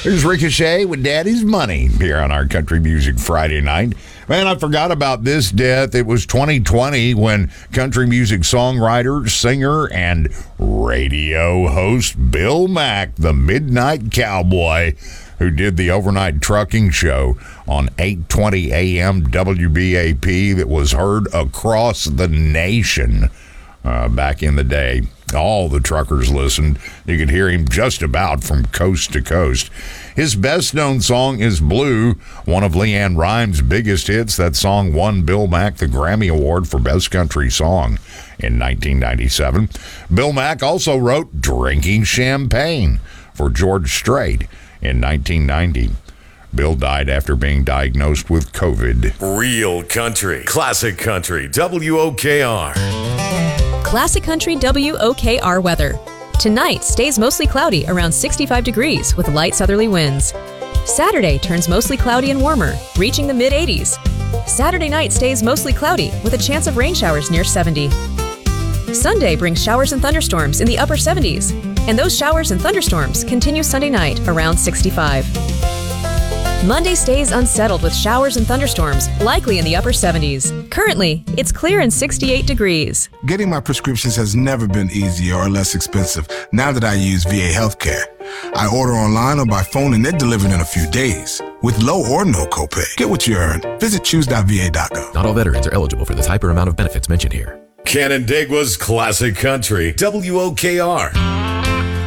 There's Ricochet with Daddy's Money here on our Country Music Friday night. Man, I forgot about this death. It was 2020 when country music songwriter, singer, and radio host Bill Mack, the Midnight Cowboy, who did the overnight trucking show on 8:20 a.m. WBAP that was heard across the nation back in the day. All the truckers listened. You could hear him just about from coast to coast. His best-known song is Blue, one of LeAnn Rimes' biggest hits. That song won Bill Mack the Grammy Award for Best Country Song in 1997. Bill Mack also wrote Drinking Champagne for George Strait in 1990. Bill died after being diagnosed with COVID. Real country, classic country, WOKR. Classic Country WOKR weather. Tonight stays mostly cloudy around 65 degrees with light southerly winds. Saturday turns mostly cloudy and warmer, reaching the mid-80s. Saturday night stays mostly cloudy with a chance of rain showers near 70. Sunday brings showers and thunderstorms in the upper 70s, and those showers and thunderstorms continue Sunday night around 65. Monday stays unsettled with showers and thunderstorms, likely in the upper 70s. Currently, it's clear and 68 degrees. Getting my prescriptions has never been easier or less expensive now that I use VA Healthcare. I order online or by phone and they're delivered in a few days. With low or no copay. Get what you earn. Visit choose.va.gov. Not all veterans are eligible for this hyper amount of benefits mentioned here. Canandaigua's classic country, WOKR.